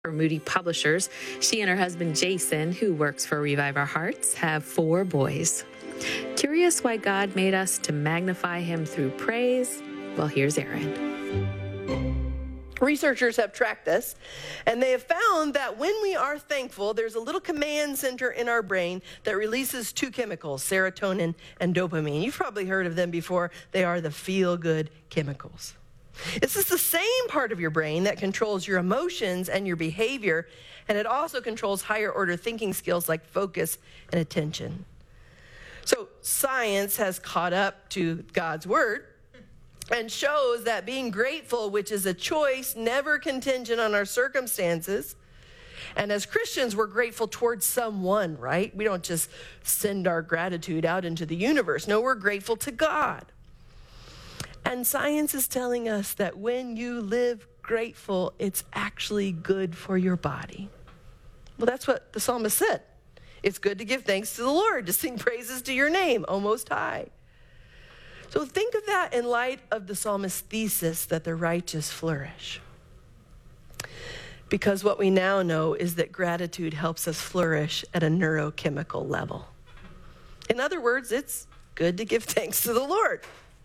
for Moody Publishers. She and her husband, Jason, who works for Revive Our Hearts, have 4 boys. Curious why God made us to magnify him through praise? Well, here's Erin. Researchers have tracked this, and they have found that when we are thankful, there's a little command center in our brain that releases 2 chemicals, serotonin and dopamine. You've probably heard of them before. They are the feel-good chemicals. This is the same part of your brain that controls your emotions and your behavior, and it also controls higher-order thinking skills like focus and attention. So science has caught up to God's word and shows that being grateful, which is a choice never contingent on our circumstances, and as Christians, we're grateful towards someone, right? We don't just send our gratitude out into the universe. No, we're grateful to God. And science is telling us that when you live grateful, it's actually good for your body. Well, that's what the psalmist said. It's good to give thanks to the Lord, to sing praises to your name, O Most High. So think of that in light of the psalmist's thesis that the righteous flourish. Because what we now know is that gratitude helps us flourish at a neurochemical level. In other words, it's good to give thanks to the Lord.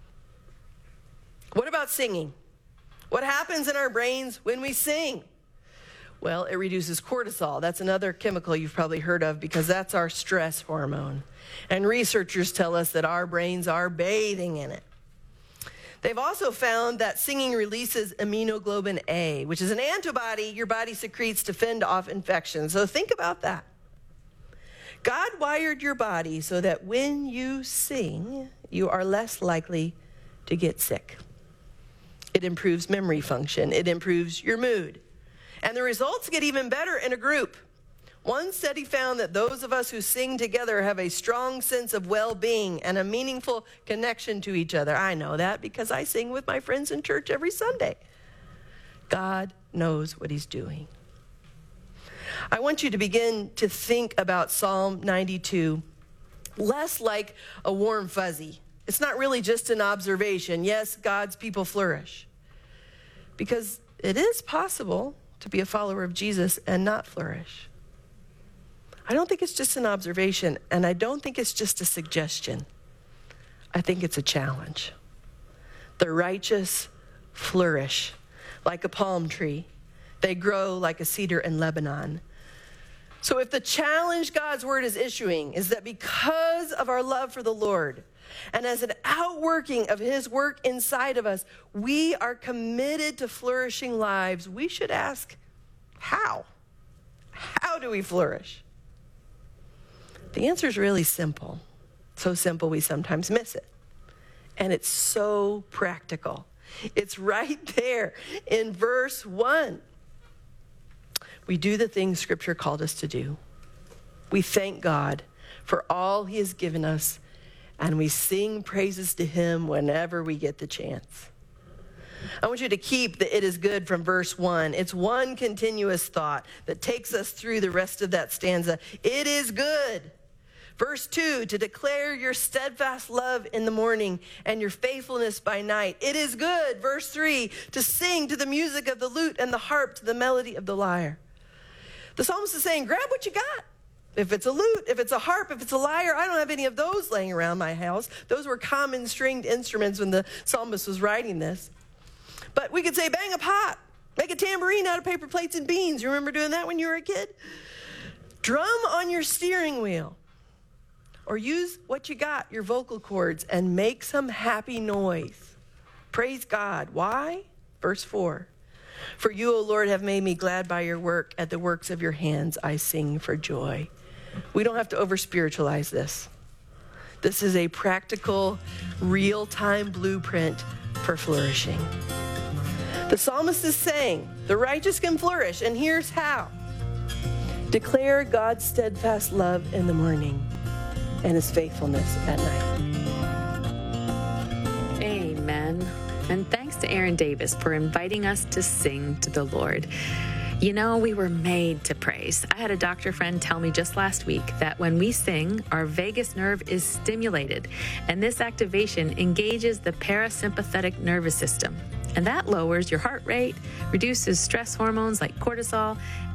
What about singing? What happens in our brains when we sing? Well, it reduces cortisol. That's another chemical you've probably heard of because that's our stress hormone. And researchers tell us that our brains are bathing in it. They've also found that singing releases immunoglobulin A, which is an antibody your body secretes to fend off infections. So think about that. God wired your body so that when you sing, you are less likely to get sick. It improves memory function. It improves your mood. And the results get even better in a group. One study found that those of us who sing together have a strong sense of well-being and a meaningful connection to each other. I know that because I sing with my friends in church every Sunday. God knows what he's doing. I want you to begin to think about Psalm 92 less like a warm fuzzy. It's not really just an observation. Yes, God's people flourish. Because it is possible to be a follower of Jesus and not flourish. I don't think it's just an observation, and I don't think it's just a suggestion. I think it's a challenge. The righteous flourish like a palm tree. They grow like a cedar in Lebanon. So if the challenge God's word is issuing is that because of our love for the Lord, and as an outworking of his work inside of us, we are committed to flourishing lives, we should ask, how? How do we flourish? The answer is really simple. So simple we sometimes miss it. And it's so practical. It's right there in verse 1. We do the things Scripture called us to do. We thank God for all he has given us, and we sing praises to him whenever we get the chance. I want you to keep the "it is good" from verse 1. It's one continuous thought that takes us through the rest of that stanza. It is good. Verse 2, to declare your steadfast love in the morning and your faithfulness by night. It is good. Verse 3, to sing to the music of the lute and the harp to the melody of the lyre. The psalmist is saying, grab what you got. If it's a lute, if it's a harp, if it's a lyre, I don't have any of those laying around my house. Those were common stringed instruments when the psalmist was writing this. But we could say, bang a pot. Make a tambourine out of paper plates and beans. You remember doing that when you were a kid? Drum on your steering wheel. Or use what you got, your vocal cords, and make some happy noise. Praise God. Why? Verse 4. For you, O Lord, have made me glad by your work. At the works of your hands I sing for joy. We don't have to over-spiritualize this. This is a practical, real-time blueprint for flourishing. The psalmist is saying, the righteous can flourish, and here's how. Declare God's steadfast love in the morning and his faithfulness at night. Amen. And thanks to Aaron Davis for inviting us to sing to the Lord. You know, we were made to praise. I had a doctor friend tell me just last week that when we sing, our vagus nerve is stimulated, and this activation engages the parasympathetic nervous system. And that lowers your heart rate, reduces stress hormones like cortisol,